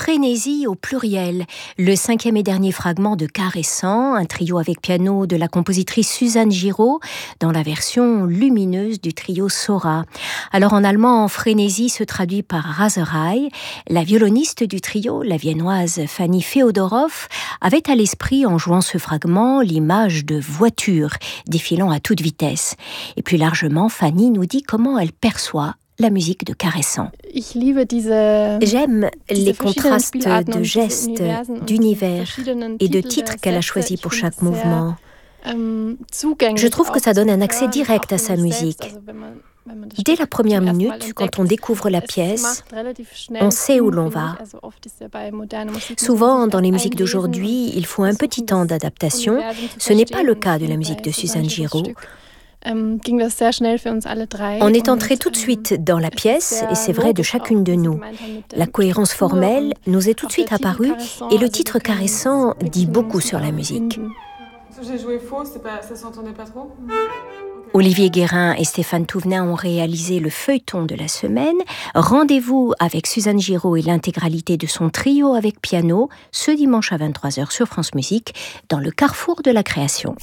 Frénésie au pluriel, le 5e et dernier fragment de Caressant, un trio avec piano de la compositrice Suzanne Giraud, dans la version lumineuse du trio Sora. Alors en allemand, Frénésie se traduit par Raserei. La violoniste du trio, la viennoise Fanny Féodorov, avait à l'esprit, en jouant ce fragment, l'image de voitures défilant à toute vitesse. Et plus largement, Fanny nous dit comment elle perçoit la musique de Caressant. J'aime les contrastes de gestes, d'univers et de titres qu'elle a choisis pour chaque mouvement. Je trouve que ça donne un accès direct à sa musique. Dès la première minute, quand on découvre la pièce, on sait où l'on va. Souvent, dans les musiques d'aujourd'hui, il faut un petit temps d'adaptation. Ce n'est pas le cas de la musique de Suzanne Giraud. On est entré tout de suite dans la pièce, et c'est vrai de chacune de nous. La cohérence formelle nous est tout de suite apparue, et le titre Caressant dit beaucoup sur la musique. J'ai joué faux, ça s'entendait pas trop. Olivier Guérin et Stéphane Touvenin ont réalisé le feuilleton de la semaine. Rendez-vous avec Suzanne Giraud et l'intégralité de son trio avec piano ce dimanche à 23h sur France Musique, dans le carrefour de la création.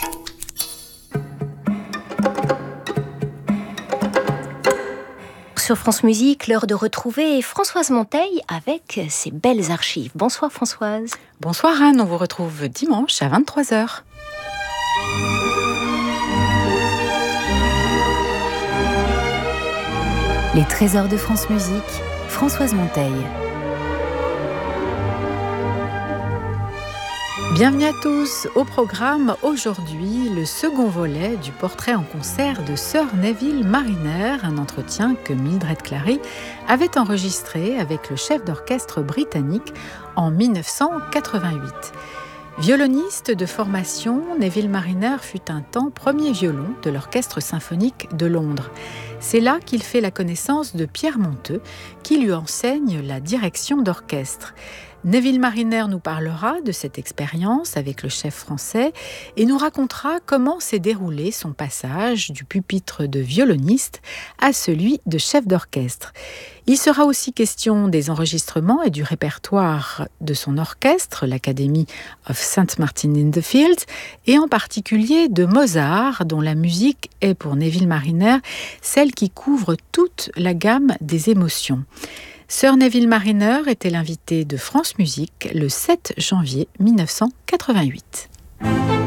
Sur France Musique, l'heure de retrouver Françoise Monteil avec ses belles archives. Bonsoir Françoise. Bonsoir Anne, on vous retrouve dimanche à 23h. Les trésors de France Musique, Françoise Monteil. Bienvenue à tous. Au programme aujourd'hui, le second volet du portrait en concert de Sir Neville Marriner, un entretien que Mildred Clary avait enregistré avec le chef d'orchestre britannique en 1988. Violoniste de formation, Neville Marriner fut un temps premier violon de l'Orchestre symphonique de Londres. C'est là qu'il fait la connaissance de Pierre Monteux, qui lui enseigne la direction d'orchestre. Neville Marriner nous parlera de cette expérience avec le chef français et nous racontera comment s'est déroulé son passage du pupitre de violoniste à celui de chef d'orchestre. Il sera aussi question des enregistrements et du répertoire de son orchestre, l'Academy of St. Martin-in-the-Fields, et en particulier de Mozart, dont la musique est pour Neville Marriner celle qui couvre toute la gamme des émotions. Sir Neville Marriner était l'invité de France Musique le 7 janvier 1988.